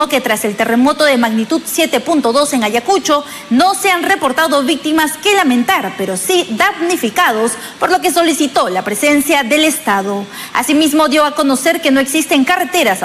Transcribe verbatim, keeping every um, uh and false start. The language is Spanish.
que tras el terremoto de magnitud siete punto dos en Ayacucho no se han reportado víctimas que lamentar, pero sí damnificados, por lo que solicitó la presencia del Estado. Asimismo, dio a conocer que no existen carreteras